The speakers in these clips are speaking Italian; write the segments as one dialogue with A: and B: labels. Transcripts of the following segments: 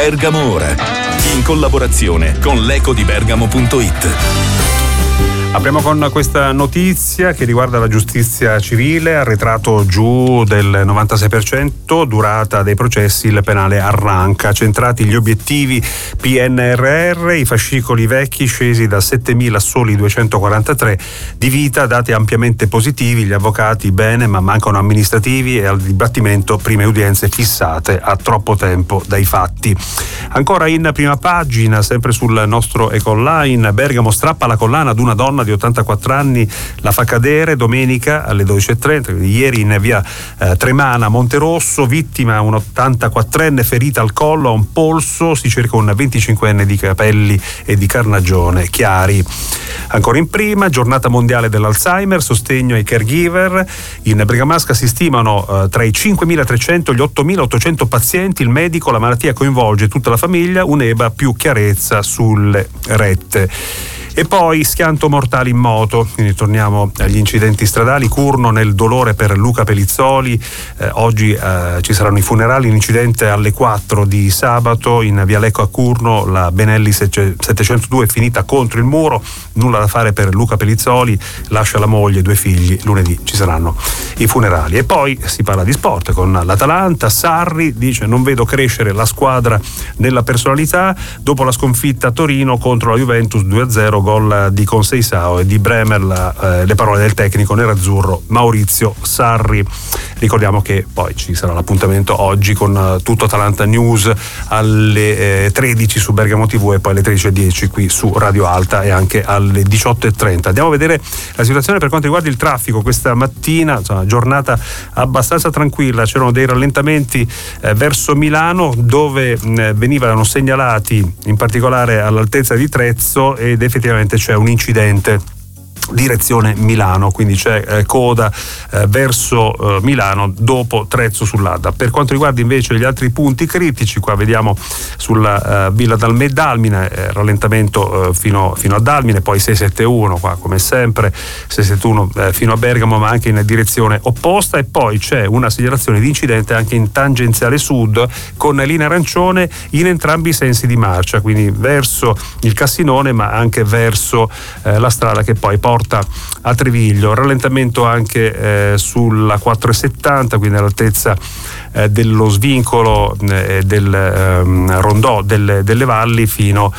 A: Bergamo Ora, in collaborazione con l'ecodibergamo.it.
B: Apriamo con questa notizia che riguarda la giustizia civile, arretrato giù del 96%, durata dei processi, il penale arranca, centrati gli obiettivi PNRR, i fascicoli vecchi scesi da 7.000 a soli 243 di vita, dati ampiamente positivi, gli avvocati bene ma mancano amministrativi e al dibattimento prime udienze fissate a troppo tempo dai fatti. Ancora in prima pagina, sempre sul nostro Ecoonline, Bergamo strappa la collana ad una donna di 84 anni, la fa cadere domenica alle 12.30, ieri in via Tremana, Monterosso, vittima un 84enne ferita al collo, a un polso, si cerca un 25enne di capelli e di carnagione chiari. Ancora in prima, giornata mondiale dell'Alzheimer, sostegno ai caregiver, in Bergamasca si stimano tra i 5.300 e gli 8.800 pazienti, il medico, la malattia coinvolge tutta la famiglia, un'EBA più chiarezza sulle rette. E poi schianto mortale in moto, quindi torniamo agli incidenti stradali. Curno nel dolore per Luca Pelizzoli, oggi ci saranno i funerali. Un incidente alle 4 di sabato in via Lecco a Curno, la Benelli 702 è finita contro il muro, nulla da fare per Luca Pelizzoli, lascia la moglie e 2 figli, lunedì ci saranno i funerali. E poi si parla di sport con l'Atalanta. Sarri dice: non vedo crescere la squadra nella personalità, dopo la sconfitta a Torino contro la Juventus 2-0, gol di Conceição e di Bremer, le parole del tecnico nerazzurro Maurizio Sarri. Ricordiamo che poi ci sarà l'appuntamento oggi con tutto Atalanta News alle 13 su Bergamo TV e poi alle 13.10 qui su Radio Alta e anche alle 18.30. Andiamo a vedere la situazione per quanto riguarda il traffico questa mattina, insomma, giornata abbastanza tranquilla, c'erano dei rallentamenti verso Milano dove venivano segnalati in particolare all'altezza di Trezzo ed effettivamente c'è un incidente direzione Milano, quindi c'è coda verso Milano dopo Trezzo sull'Adda. Per quanto riguarda invece gli altri punti critici, qua vediamo sulla Villa Dalme Dalmine, rallentamento fino a Dalmine, poi 671 qua come sempre, 671 fino a Bergamo ma anche in direzione opposta, e poi c'è una segnalazione di incidente anche in tangenziale sud con linea arancione in entrambi i sensi di marcia, quindi verso il Cassinone ma anche verso la strada che poi porta a Treviglio. Rallentamento anche sulla 470, quindi all'altezza dello svincolo del rondò delle Valli fino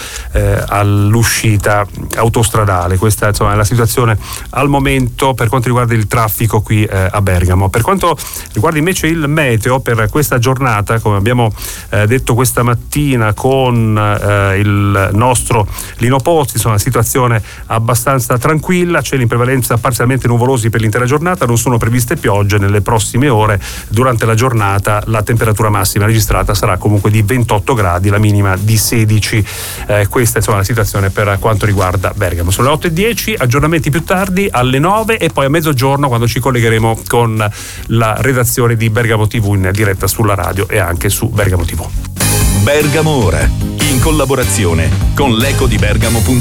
B: all'uscita autostradale. Questa insomma è la situazione al momento per quanto riguarda il traffico qui a Bergamo. Per quanto riguarda invece il meteo per questa giornata, come abbiamo detto questa mattina con il nostro Lino Pozzi, insomma situazione abbastanza tranquilla, cieli in prevalenza parzialmente nuvolosi per l'intera giornata, non sono previste piogge nelle prossime ore. Durante la giornata la temperatura massima registrata sarà comunque di 28 gradi, la minima di 16. Questa insomma è la situazione per quanto riguarda Bergamo. Sono le 8.10, aggiornamenti più tardi alle 9 e poi a mezzogiorno quando ci collegheremo con la redazione di Bergamo TV in diretta sulla radio e anche su Bergamo TV.
A: Bergamo Ora, in collaborazione con l'ecodibergamo.it.